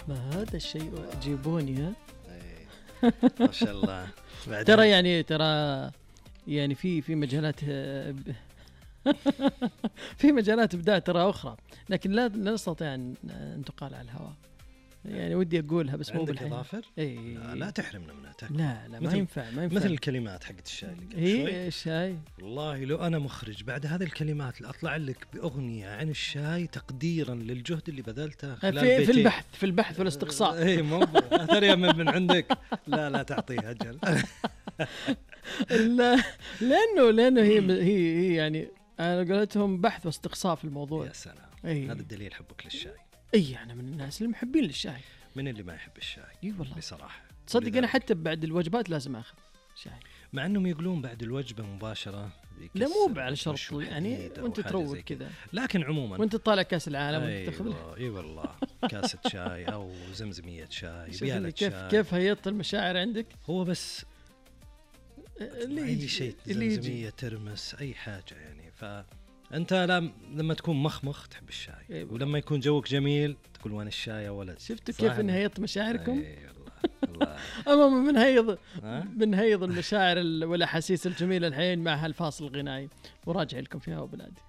ما هذا الشيء جيبوني ها. ما شاء الله. ترى يعني في مجالات في مجالات إبداع ترى أخرى، لكن لا نستطيع أن تقال على الهواء. يعني ودي أقولها بس مو بالحين. إضافة؟ لا تحرمنا منها. لا ما ينفع مثل الكلمات حقت الشاي. هي الشاي. والله لو أنا مخرج بعد هذه الكلمات أطلع لك بأغنية عن الشاي تقديرا للجهد اللي بذلته خلال في البحث والاستقصاء. إيه مو أثريا من عندك. لا تعطيه أجل. لا لأنه هي يعني أنا قلتهم بحث واستقصاء في الموضوع. يا سلام. هذا الدليل حبك للشاي. أنا من الناس اللي محبين للشاي. من اللي ما يحب الشاي؟ والله بصراحة تصدق أنا حتى بعد الوجبات لازم أخذ شاي، مع أنهم يقولون بعد الوجبة مباشرة. لا مو على شرط يعني وانت تروق كذا، لكن عموما وانت تطالع كاس العالم وانت تاخذ اي والله كاسة شاي او زمزمية شاي بيالة شاي. كيف هيط المشاعر عندك؟ هو بس اي شيء زمزمية ترمس اي حاجة يعني. فانت لما تكون مخمخ تحب الشاي، ولما يكون جوك جميل تقول وين الشاي يا ولد. شفتوا كيف انهيط مشاعركم؟ الله. أما بنهيض المشاعر والأحاسيس الجميلة الحين مع هالفاصل الغنائي، وراجع لكم فيها وبلادي.